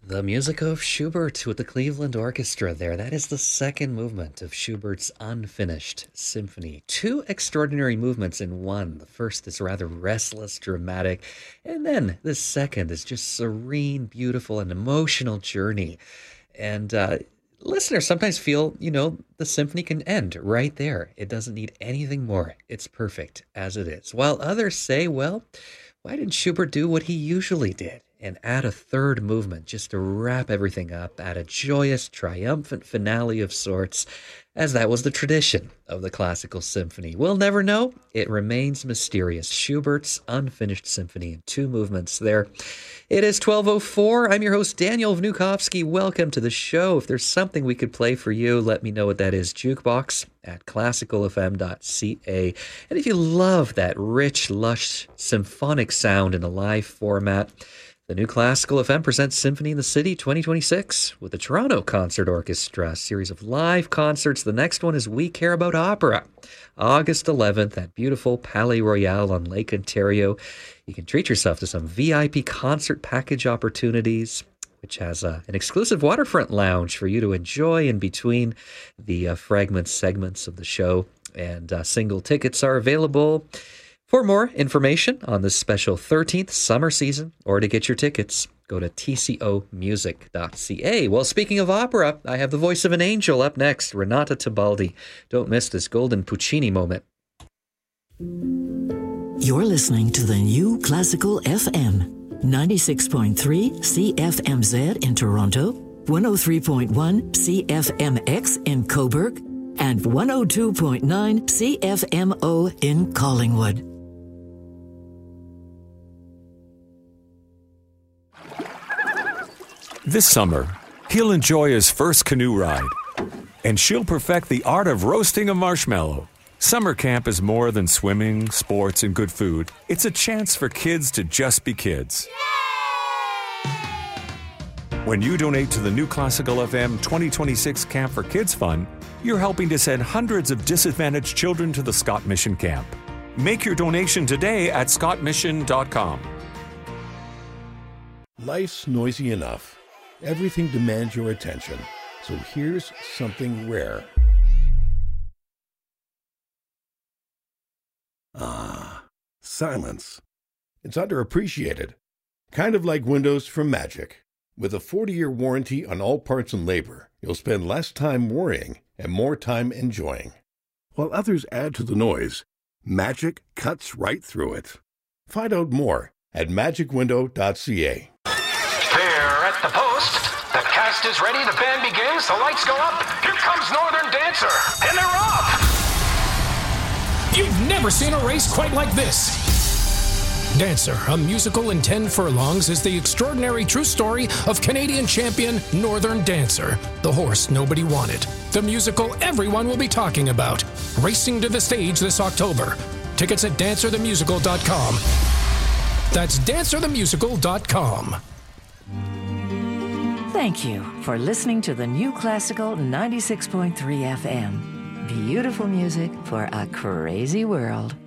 The music of Schubert with the Cleveland Orchestra there. That is the second movement of Schubert's Unfinished Symphony. Two extraordinary movements in one. The first is rather restless, dramatic, and then the second is just serene, beautiful, and emotional journey. And listeners sometimes feel, the symphony can end right there. It doesn't need anything more. It's perfect as it is. While others say, well, why didn't Schubert do what he usually did and add a third movement just to wrap everything up, add a joyous, triumphant finale of sorts, as that was the tradition of the classical symphony? We'll never know. It remains mysterious. Schubert's Unfinished Symphony in two movements there. It is 12:04. I'm your host, Daniel Vnukovsky. Welcome to the show. If there's something we could play for you, let me know what that is. Jukebox at classicalfm.ca. And if you love that rich, lush, symphonic sound in a live format, the New Classical FM presents Symphony in the City 2026 with the Toronto Concert Orchestra, a series of live concerts. The next one is We Care About Opera, August 11th at beautiful Palais Royal on Lake Ontario. You can treat yourself to some VIP concert package opportunities, which has an exclusive waterfront lounge for you to enjoy in between the segments of the show. And single tickets are available. For more information on this special 13th summer season or to get your tickets, go to tcomusic.ca. Well, speaking of opera, I have the voice of an angel up next, Renata Tebaldi. Don't miss this golden Puccini moment. You're listening to the New Classical FM, 96.3 CFMZ in Toronto, 103.1 CFMX in Cobourg, and 102.9 CFMO in Collingwood. This summer, he'll enjoy his first canoe ride, and she'll perfect the art of roasting a marshmallow. Summer camp is more than swimming, sports, and good food. It's a chance for kids to just be kids. When you donate to the New Classical FM 2026 Camp for Kids Fund, you're helping to send hundreds of disadvantaged children to the Scott Mission Camp. Make your donation today at scottmission.com. Life's noisy enough. Everything demands your attention. So here's something rare. Silence. It's underappreciated. Kind of like windows from Magic. With a 40-year warranty on all parts and labor, you'll spend less time worrying and more time enjoying. While others add to the noise, Magic cuts right through it. Find out more at magicwindow.ca. There at the post, the cast is ready, the band begins, the lights go up, here comes Northern Dancer, and they're off! You've never seen a race quite like this. Dancer, a musical in 10 furlongs, is the extraordinary true story of Canadian champion Northern Dancer, the horse nobody wanted. The musical everyone will be talking about. Racing to the stage this October. Tickets at dancerthemusical.com. That's dancerthemusical.com. Thank you for listening to the New Classical 96.3 FM. Beautiful music for a crazy world.